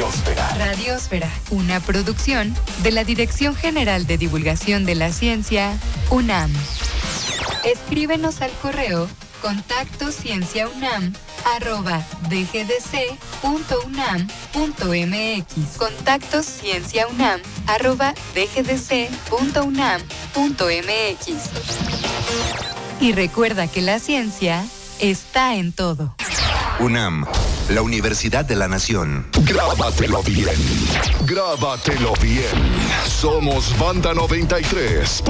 Radiósfera. Radiósfera, una producción de la Dirección General de Divulgación de la Ciencia, UNAM. Escríbenos al correo contactoscienciaunam@dgdc.unam.mx. contactoscienciaunam@dgdc.unam.mx. Y recuerda que la ciencia está en todo. UNAM, la Universidad de la Nación. Grábatelo bien. Grábatelo bien. Somos Banda 93.